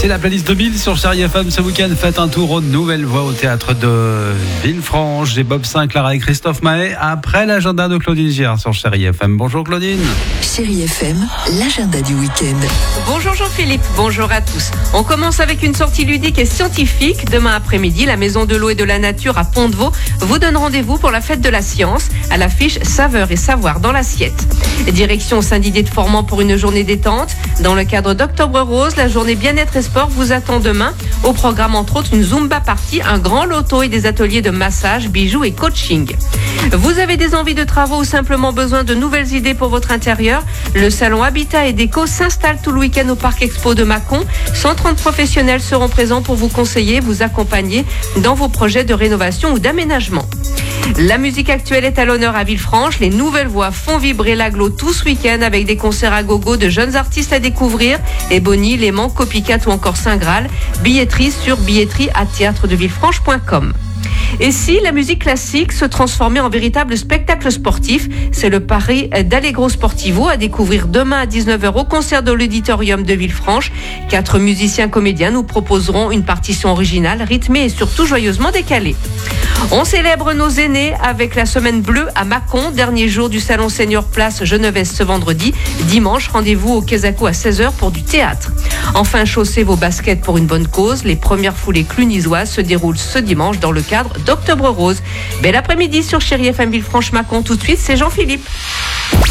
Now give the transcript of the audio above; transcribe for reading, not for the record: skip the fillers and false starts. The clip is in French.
C'est la playlist de Bill sur Chérie FM ce week-end. Faites un tour aux Nouvelles Voix au théâtre de Villefranche. J'ai Bob Sinclair et Christophe Mahé après l'agenda de Claudine Giard sur Chérie FM. Bonjour Claudine. Chérie FM, l'agenda du week-end. Bonjour Jean-Philippe, bonjour à tous. On commence avec une sortie ludique et scientifique. Demain après-midi, la Maison de l'eau et de la nature à Pont-de-Vaux vous donne rendez-vous pour la fête de la science à l'affiche Saveur et savoir dans l'assiette. Direction Saint-Didier de Formans pour une journée détente. Dans le cadre d'Octobre Rose, la journée bien-être et sport vous attend demain. Au programme entre autres une Zumba party, un grand loto et des ateliers de massage, bijoux et coaching. Vous avez des envies de travaux ou simplement besoin de nouvelles idées pour votre intérieur? Le salon Habitat et Déco s'installe tout le week-end au Parc Expo de Mâcon. 130 professionnels seront présents pour vous conseiller, vous accompagner dans vos projets de rénovation ou d'aménagement. La musique actuelle est à l'honneur à Villefranche. Les Nouvelles Voix font vibrer l'agglo tout ce week-end avec des concerts à gogo de jeunes artistes à découvrir. Ebony, Léman, Copycat ou encore Saint-Graal. Billetterie sur billetterie@théâtredevillefranche.com. Et si la musique classique se transformait en véritable spectacle sportif? C'est le pari d'Allegro Sportivo à découvrir demain à 19h au concert de l'Auditorium de Villefranche. 4 musiciens comédiens nous proposeront une partition originale, rythmée et surtout joyeusement décalée. On célèbre nos aînés avec la semaine bleue à Mâcon, dernier jour du salon Senior Place Genevoise ce vendredi. Dimanche, rendez-vous au Quesaco à 16h pour du théâtre. Enfin, chaussez vos baskets pour une bonne cause. Les premières foulées clunisoises se déroulent ce dimanche dans le cadre d'Octobre Rose. Bel après-midi sur Chérie FM Villefranche Mâcon. Tout de suite, c'est Jean-Philippe.